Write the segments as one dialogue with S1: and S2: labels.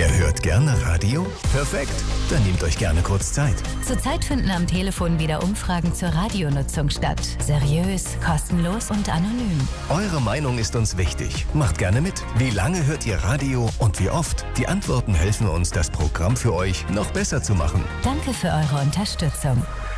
S1: Ihr hört gerne Radio? Perfekt, dann nehmt euch gerne kurz Zeit.
S2: Zurzeit finden am Telefon wieder Umfragen zur Radionutzung statt. Seriös, kostenlos und anonym.
S1: Eure Meinung ist uns wichtig. Macht gerne mit. Wie lange hört ihr Radio und wie oft? Die Antworten helfen uns, das Programm für euch noch besser zu machen.
S2: Danke für eure Unterstützung.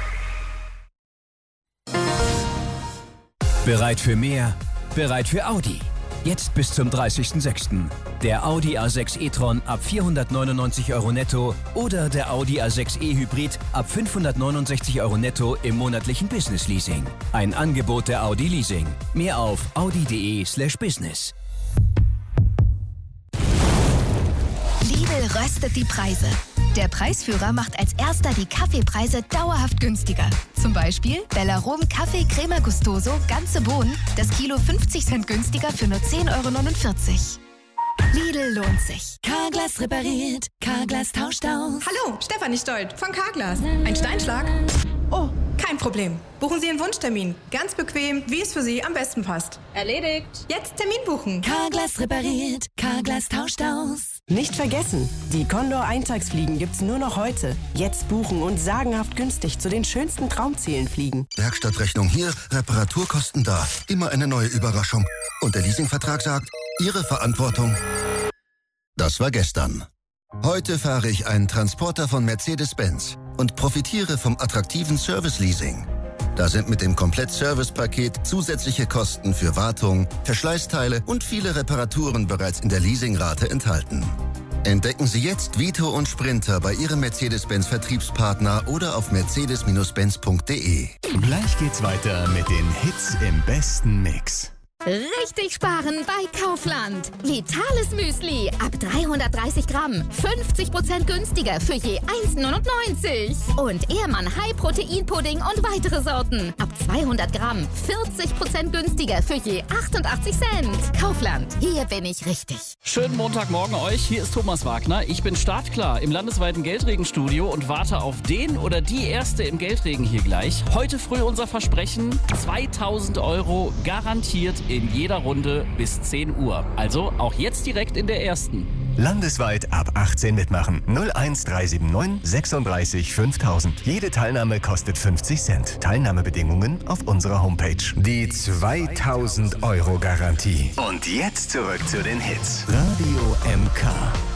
S3: Bereit für mehr? Bereit für Audi. Jetzt bis zum 30.06. Der Audi A6 e-tron ab 499 € netto oder der Audi A6 e-Hybrid ab 569 € netto im monatlichen Business Leasing. Ein Angebot der Audi Leasing. Mehr auf audi.de/business.
S4: Lidl röstet die Preise. Der Preisführer macht als erster die Kaffeepreise dauerhaft günstiger. Zum Beispiel Bellarom Kaffee Crema Gustoso, ganze Bohnen, das Kilo 50 Cent günstiger für nur 10,49 €. Lidl lohnt sich.
S5: Carglass repariert, Carglass tauscht aus.
S6: Hallo, Stefanie Stolt von Carglass. Ein Steinschlag? Oh, kein Problem. Buchen Sie einen Wunschtermin. Ganz bequem, wie es für Sie am besten passt. Erledigt. Jetzt Termin buchen.
S5: Carglass repariert, Carglass tauscht aus.
S7: Nicht vergessen, die Condor Eintagsfliegen gibt's nur noch heute. Jetzt buchen und sagenhaft günstig zu den schönsten Traumzielen fliegen.
S8: Werkstattrechnung hier, Reparaturkosten da. Immer eine neue Überraschung. Und der Leasingvertrag sagt, Ihre Verantwortung. Das war gestern. Heute fahre ich einen Transporter von Mercedes-Benz und profitiere vom attraktiven Service-Leasing. Da sind mit dem Komplett-Service-Paket zusätzliche Kosten für Wartung, Verschleißteile und viele Reparaturen bereits in der Leasingrate enthalten. Entdecken Sie jetzt Vito und Sprinter bei Ihrem Mercedes-Benz-Vertriebspartner oder auf mercedes-benz.de.
S1: Gleich geht's weiter mit den Hits im besten Mix.
S9: Richtig sparen bei Kaufland. Vitales Müsli ab 330 Gramm. 50% günstiger für je 1,99. Und Ehrmann High-Protein-Pudding und weitere Sorten. Ab 200 Gramm. 40% günstiger für je 88 Cent. Kaufland. Hier bin ich richtig.
S10: Schönen Montagmorgen euch. Hier ist Thomas Wagner. Ich bin startklar im landesweiten Geldregenstudio und warte auf den oder die Erste im Geldregen hier gleich. Heute früh unser Versprechen. 2.000 € garantiert in jeder Runde bis 10 Uhr. Also auch jetzt direkt in der ersten.
S1: Landesweit ab 18 mitmachen. 01379 36 5000. Jede Teilnahme kostet 50 Cent. Teilnahmebedingungen auf unserer Homepage. Die 2.000 € Garantie. Und jetzt zurück zu den Hits. Radio MK.